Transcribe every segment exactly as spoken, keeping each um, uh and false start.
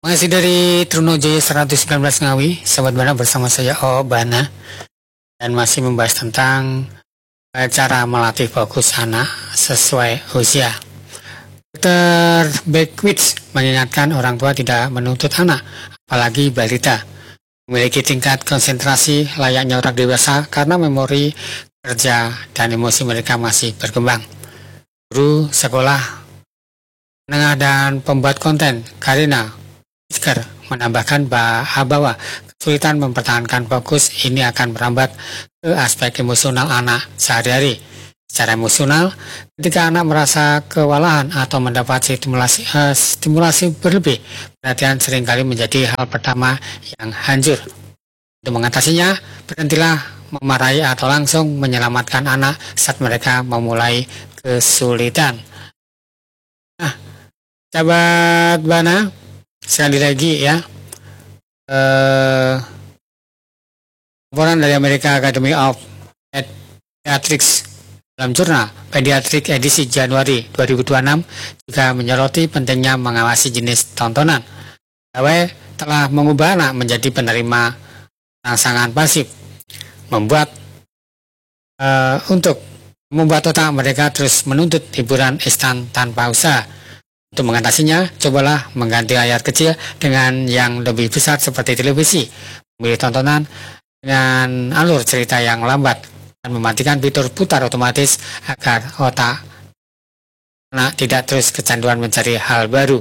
Masih dari Trunojoyo seratus sembilan belas Ngawi, Sobat Bana bersama saya O Bana, dan masih membahas tentang cara melatih fokus anak sesuai usia. Dokter Beckwith mengingatkan orang tua tidak menuntut anak, apalagi balita, memiliki tingkat konsentrasi layaknya orang dewasa karena memori kerja dan emosi mereka masih berkembang. Guru sekolah menengah dan pembuat konten Karina Isker menambahkan bahwa kesulitan mempertahankan fokus ini akan merambat ke aspek emosional anak sehari-hari. Secara emosional, ketika anak merasa kewalahan atau mendapat stimulasi, uh, stimulasi berlebih, perhatian seringkali menjadi hal pertama yang hancur. Untuk mengatasinya, berhentilah memarahi atau langsung menyelamatkan anak saat mereka memulai kesulitan. Nah, sahabat Bana, sekali lagi ya, eh, laporan dari American Academy of Pediatrics dalam jurnal Pediatric edisi Januari dua ribu dua puluh enam juga menyoroti pentingnya mengawasi jenis tontonan. Pegawai telah mengubah anak menjadi penerima rangsangan pasif, membuat eh, untuk membuat otak mereka terus menuntut hiburan instan tanpa usaha. Untuk mengatasinya, cobalah mengganti layar kecil dengan yang lebih besar seperti televisi, memilih tontonan dengan alur cerita yang lambat, dan mematikan fitur putar otomatis agar otak anak tidak terus kecanduan mencari hal baru.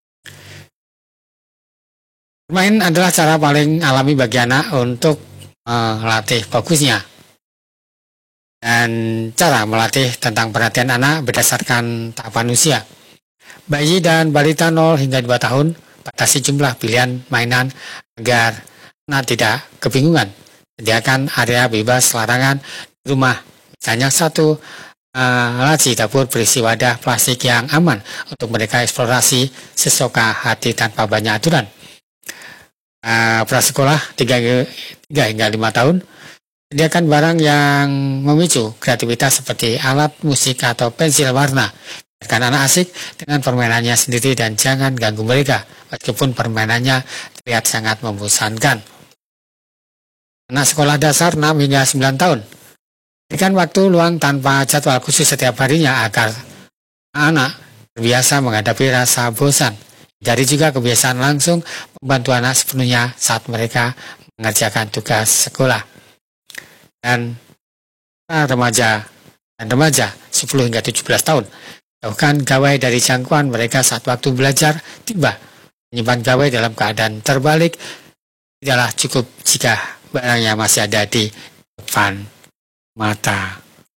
Bermain adalah cara paling alami bagi anak untuk melatih fokusnya. Dan cara melatih tentang perhatian anak berdasarkan tahapan usia. Bayi dan balita nol hingga dua tahun, batasi jumlah pilihan mainan agar anak tidak kebingungan. Sediakan area bebas larangan di rumah, misalnya satu uh, laci dapur berisi wadah plastik yang aman untuk mereka eksplorasi sesuka hati tanpa banyak aturan. Uh, prasekolah tiga hingga lima tahun, sediakan barang yang memicu kreativitas seperti alat musik atau pensil warna. Biarkan anak asik dengan permainannya sendiri dan jangan ganggu mereka, meskipun permainannya terlihat sangat membosankan. Anak sekolah dasar enam hingga sembilan tahun, berikan waktu luang tanpa jadwal khusus setiap harinya agar anak terbiasa menghadapi rasa bosan. Dari juga kebiasaan langsung membantu anak sepenuhnya saat mereka mengerjakan tugas sekolah. Dan remaja dan remaja sepuluh hingga tujuh belas tahun, jauhkan gawai dari jangkauan mereka saat waktu belajar tiba. Menyimpan gawai dalam keadaan terbalik tidaklah cukup jika barangnya masih ada di depan mata.